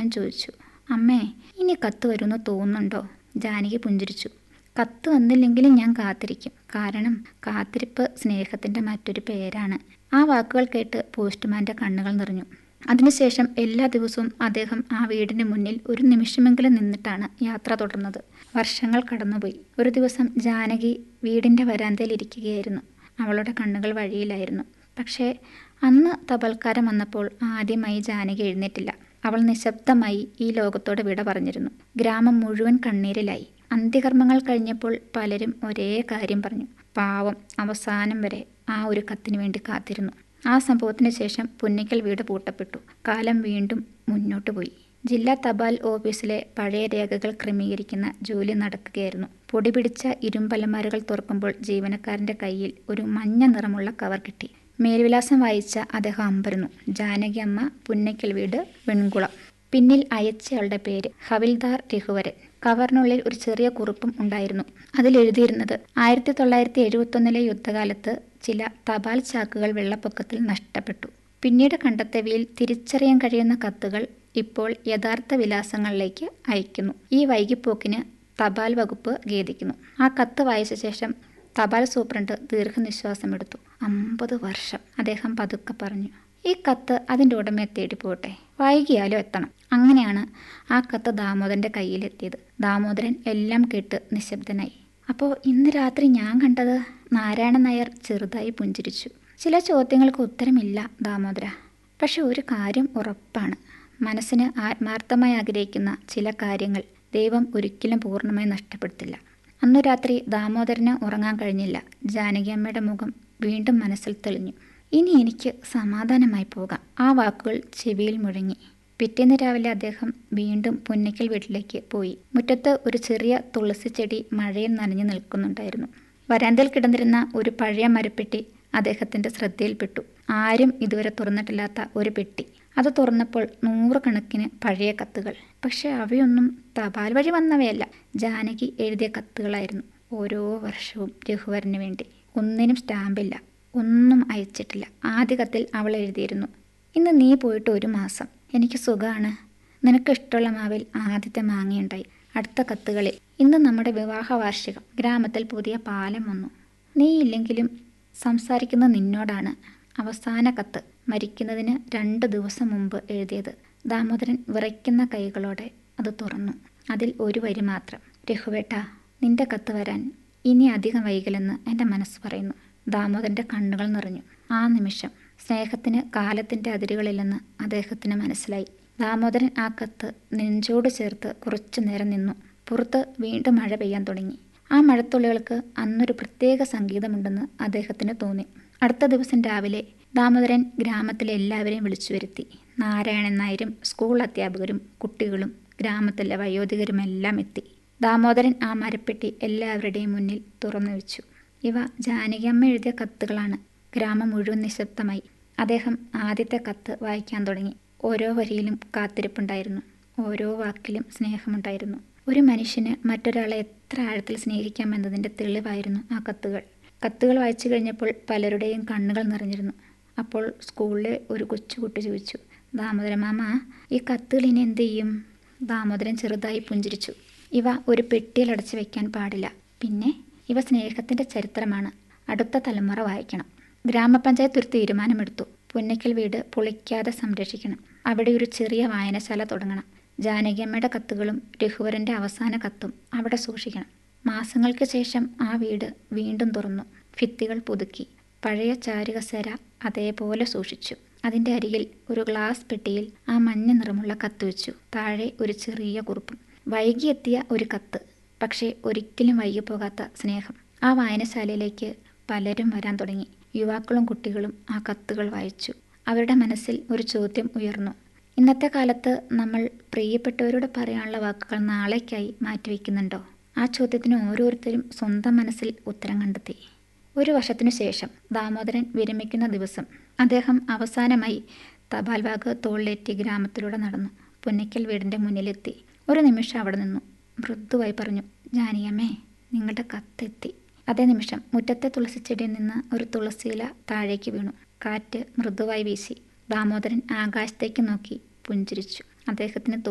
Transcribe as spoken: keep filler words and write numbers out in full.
ചോദിച്ചു. അമ്മേ, ഇനി കത്ത് വരുമെന്ന് തോന്നുന്നുണ്ടോ? ജാനകി പുഞ്ചിരിച്ചു. കത്ത് വന്നില്ലെങ്കിലും ഞാൻ കാത്തിരിക്കും. കാരണം കാത്തിരിപ്പ് സ്നേഹത്തിൻ്റെ മറ്റൊരു പേരാണ്. ആ വാക്കുകൾ കേട്ട് പോസ്റ്റ്മാൻ്റെ കണ്ണുകൾ നിറഞ്ഞു. അതിനുശേഷം എല്ലാ ദിവസവും അദ്ദേഹം ആ വീടിന് മുന്നിൽ ഒരു നിമിഷമെങ്കിലും നിന്നിട്ടാണ് യാത്ര തുടർന്നത്. വർഷങ്ങൾ കടന്നുപോയി. ഒരു ദിവസം ജാനകി വീടിൻ്റെ വരാന്തയിൽ ഇരിക്കുകയായിരുന്നു. അവളുടെ കണ്ണുകൾ വഴിയിലായിരുന്നു. പക്ഷേ അന്ന് തപാൽക്കാരൻ വന്നപ്പോൾ ആദ്യമായി ജാനകി എഴുന്നേറ്റില്ല. അവൾ നിശബ്ദമായി ഈ ലോകത്തോട് വിട പറഞ്ഞിരുന്നു. ഗ്രാമം മുഴുവൻ കണ്ണീരിലായി. അന്ത്യകർമ്മങ്ങൾ കഴിഞ്ഞപ്പോൾ പലരും ഒരേ കാര്യം പറഞ്ഞു. പാവം അവസാനം വരെ ആ ഒരു കത്തിന് വേണ്ടി കാത്തിരുന്നു. ആ സംഭവത്തിന് ശേഷം പുന്നയ്ക്കൽ വീട് പൂട്ടപ്പെട്ടു. കാലം വീണ്ടും മുന്നോട്ട് പോയി. ജില്ലാ തപാൽ ഓഫീസിലെ പഴയ രേഖകൾ ക്രമീകരിക്കുന്ന ജോലി നടക്കുകയായിരുന്നു. പൊടി പിടിച്ച ഇരുമ്പലമാരകൾ തുറക്കുമ്പോൾ ജീവനക്കാരൻ്റെ കയ്യിൽ ഒരു മഞ്ഞ നിറമുള്ള കവർ കിട്ടി. മേൽവിലാസം വായിച്ച അദ്ദേഹം അമ്പരന്നു. ജാനകി അമ്മ, പുന്നയ്ക്കൽ വീട്, വെൺകുളം. പിന്നിൽ അയച്ചയാളുടെ പേര് ഹവിൽദാർ രഘുവരൻ. കവറിനുള്ളിൽ ഒരു ചെറിയ കുറിപ്പും ഉണ്ടായിരുന്നു. അതിലെഴുതിയിരുന്നത്, ആയിരത്തി തൊള്ളായിരത്തി എഴുപത്തൊന്നിലെ യുദ്ധകാലത്ത് ചില തപാൽ ചാക്കുകൾ വെള്ളപ്പൊക്കത്തിൽ നഷ്ടപ്പെട്ടു. പിന്നീട് കണ്ടെത്തിയവയിൽ തിരിച്ചറിയാൻ കഴിയുന്ന കത്തുകൾ ഇപ്പോൾ യഥാർത്ഥ വിലാസങ്ങളിലേക്ക് അയക്കുന്നു. ഈ വൈകിപ്പോക്കിന് തപാൽ വകുപ്പ് ഖേദിക്കുന്നു. ആ കത്ത് വായിച്ച ശേഷം തപാൽ സൂപ്രണ്ട് ദീർഘനിശ്വാസമെടുത്തു. അമ്പത് വർഷം, അദ്ദേഹം പതുക്കെ പറഞ്ഞു. ഈ കത്ത് അതിൻ്റെ ഉടമയെ തേടി പോട്ടെ, വൈകിയാലോ എത്തണം. അങ്ങനെയാണ് ആ കത്ത് ദാമോദരൻ്റെ കയ്യിലെത്തിയത്. ദാമോദരൻ എല്ലാം കേട്ട് നിശബ്ദനായി. അപ്പോൾ ഇന്ന് രാത്രി ഞാൻ കണ്ടത്? നാരായണൻ നായർ ചെറുതായി പുഞ്ചിരിച്ചു. ചില ചോദ്യങ്ങൾക്ക് ഉത്തരമില്ല ദാമോദര. പക്ഷെ ഒരു കാര്യം ഉറപ്പാണ്, മനസ്സിന് ആത്മാർത്ഥമായി ആഗ്രഹിക്കുന്ന ചില കാര്യങ്ങൾ ദൈവം ഒരിക്കലും പൂർണ്ണമായി നഷ്ടപ്പെടുത്തില്ല. അന്നു രാത്രി ദാമോദരന് ഉറങ്ങാൻ കഴിഞ്ഞില്ല. ജാനകിയമ്മയുടെ മുഖം വീണ്ടും മനസ്സിൽ തെളിഞ്ഞു. ഇനി എനിക്ക് സമാധാനമായി പോകാം. ആ വാക്കുകൾ ചെവിയിൽ മുഴങ്ങി. പിറ്റേന്ന് രാവിലെ അദ്ദേഹം വീണ്ടും പുന്നയ്ക്കൽ വീട്ടിലേക്ക് പോയി. മുറ്റത്ത് ഒരു ചെറിയ തുളസി ചെടി മഴയിൽ നനഞ്ഞു നിൽക്കുന്നുണ്ടായിരുന്നു. വരാന്തയിൽ കിടന്നിരുന്ന ഒരു പഴയ മരപ്പെട്ടി അദ്ദേഹത്തിൻ്റെ ശ്രദ്ധയിൽപ്പെട്ടു. ആരും ഇതുവരെ തുറന്നിട്ടില്ലാത്ത ഒരു പെട്ടി. അത് തുറന്നപ്പോൾ നൂറുകണക്കിന് പഴയ കത്തുകൾ. പക്ഷെ അവയൊന്നും തപാൽ വഴി വന്നവയല്ല. ജാനകി എഴുതിയ കത്തുകളായിരുന്നു. ഓരോ വർഷവും രഘുവരന് വേണ്ടി. ഒന്നിനും സ്റ്റാമ്പില്ല, ഒന്നും അയച്ചിട്ടില്ല. ആദ്യ കത്തിൽ അവൾ എഴുതിയിരുന്നു, ഇന്ന് നീ പോയിട്ട് ഒരു മാസം. എനിക്ക് സുഖമാണ്. നിനക്ക് ഇഷ്ടമുള്ള മാവിൽ ആദ്യത്തെ മാങ്ങയുണ്ടായി. അടുത്ത കത്തുകളിൽ, ഇന്ന് നമ്മുടെ വിവാഹ വാർഷികം. ഗ്രാമത്തിൽ പുതിയ പാലം വന്നു. നീ ഇല്ലെങ്കിലും സംസാരിക്കുന്നത് നിന്നോടാണ്. അവസാന കത്ത് മരിക്കുന്നതിന് രണ്ട് ദിവസം മുമ്പ് എഴുതിയത്. ദാമോദരൻ വിറയ്ക്കുന്ന കൈകളോടെ അത് തുറന്നു. അതിൽ ഒരു വരി മാത്രം. രഘുവേട്ട, നിന്റെ കത്ത് വരാൻ ഇനി അധികം വൈകില്ലെന്ന് എൻ്റെ മനസ്സ് പറയുന്നു. ദാമോദരൻ്റെ കണ്ണുകൾ നിറഞ്ഞു. ആ നിമിഷം സ്നേഹത്തിന് കാലത്തിൻ്റെ അതിരുകളില്ലെന്ന് അദ്ദേഹത്തിന് മനസ്സിലായി. ദാമോദരൻ ആ കത്ത് നെഞ്ചോട് ചേർത്ത് കുറച്ചു നേരം നിന്നു. പുറത്ത് വീണ്ടും മഴ പെയ്യാൻ തുടങ്ങി. ആ മഴത്തുള്ളികൾക്ക് അന്നൊരു പ്രത്യേക സംഗീതമുണ്ടെന്ന് അദ്ദേഹത്തിന് തോന്നി. അടുത്ത ദിവസം രാവിലെ ദാമോദരൻ ഗ്രാമത്തിലെ എല്ലാവരെയും വിളിച്ചു വരുത്തി. നാരായണൻ നായരും സ്കൂൾ അധ്യാപകരും കുട്ടികളും ഗ്രാമത്തിലെ വയോധികരുമെല്ലാം എത്തി. ദാമോദരൻ ആ മരപ്പെട്ടി എല്ലാവരുടെയും മുന്നിൽ തുറന്നു വെച്ചു. ഇവ ജാനകിയമ്മ എഴുതിയ കത്തുകളാണ്. ഗ്രാമം മുഴുവൻ നിശബ്ദമായി. അദ്ദേഹം ആദ്യത്തെ കത്ത് വായിക്കാൻ തുടങ്ങി. ഓരോ വരിയിലും കാത്തിരിപ്പുണ്ടായിരുന്നു. ഓരോ വാക്കിലും സ്നേഹമുണ്ടായിരുന്നു. ഒരു മനുഷ്യന് മറ്റൊരാളെ എത്ര ആഴത്തിൽ സ്നേഹിക്കാമെന്നതിൻ്റെ തെളിവായിരുന്നു ആ കത്തുകൾ. കത്തുകൾ വായിച്ചു കഴിഞ്ഞപ്പോൾ പലരുടെയും കണ്ണുകൾ നിറഞ്ഞിരുന്നു. അപ്പോൾ സ്കൂളിലെ ഒരു കൊച്ചുകുട്ടി ചോദിച്ചു, ദാമോദരൻ മാമ, ഈ കത്തുകൾ ഇനി എന്ത് ചെയ്യും? ദാമോദരൻ ചെറുതായി പുഞ്ചിരിച്ചു. ഇവ ഒരു പെട്ടിയിൽ അടച്ചു വെക്കാൻ പാടില്ല. പിന്നെ ഇവ സ്നേഹത്തിൻ്റെ ചരിത്രമാണ്. അടുത്ത തലമുറ വായിക്കണം. ഗ്രാമപഞ്ചായത്ത് ഒരു തീരുമാനമെടുത്തു. പുന്നയ്ക്കൽ വീട് പൊളിക്കാതെ സംരക്ഷിക്കണം. അവിടെ ഒരു ചെറിയ വായനശാല തുടങ്ങണം. ജാനകിയമ്മയുടെ കത്തുകളും രഘുവരൻ്റെ അവസാന കത്തും അവിടെ സൂക്ഷിക്കണം. മാസങ്ങൾക്ക് ശേഷം ആ വീട് വീണ്ടും തുറന്നു. ഭിത്തികൾ പുതുക്കി. പഴയ ചാരുകസേര അതേപോലെ സൂക്ഷിച്ചു. അതിൻ്റെ അരികിൽ ഒരു ഗ്ലാസ് പെട്ടിയിൽ ആ മഞ്ഞ നിറമുള്ള കത്ത് വെച്ചു. താഴെ ഒരു ചെറിയ കുറിപ്പും. വൈകിയെത്തിയ ഒരു കത്ത്, പക്ഷേ ഒരിക്കലും വൈകിപ്പോകാത്ത സ്നേഹം. ആ വായനശാലയിലേക്ക് പലരും വരാൻ തുടങ്ങി. യുവാക്കളും കുട്ടികളും ആ കത്തുകൾ വായിച്ചു. അവരുടെ മനസ്സിൽ ഒരു ചോദ്യം ഉയർന്നു. ഇന്നത്തെ കാലത്ത് നമ്മൾ പ്രിയപ്പെട്ടവരോട് പറയാനുള്ള വാക്കുകൾ നാളേക്കായി മാറ്റിവെക്കുന്നുണ്ടോ? ആ ചോദ്യത്തിന് ഓരോരുത്തരും സ്വന്തം മനസ്സിൽ ഉത്തരം കണ്ടെത്തി. ഒരു വർഷത്തിനു ശേഷം ദാമോദരൻ വിരമിക്കുന്ന ദിവസം അദ്ദേഹം അവസാനമായി തപാൽ ബാഗ് തോളിലേറ്റി ഗ്രാമത്തിലൂടെ നടന്നു. പുന്നയ്ക്കൽ വീടിൻ്റെ മുന്നിലെത്തി. ഒരു നിമിഷം അവിടെ നിന്നു. മൃദുവായി പറഞ്ഞു, ജാനിയമ്മേ, നിങ്ങളുടെ കത്തെത്തി. അതേ നിമിഷം മുറ്റത്തെ തുളസിച്ചെടിയിൽ നിന്ന് ഒരു തുളസിയില താഴേക്ക് വീണു. കാറ്റ് മൃദുവായി വീശി. ദാമോദരൻ ആകാശത്തേക്ക് നോക്കി പുഞ്ചിരിച്ചു. അദ്ദേഹത്തിന്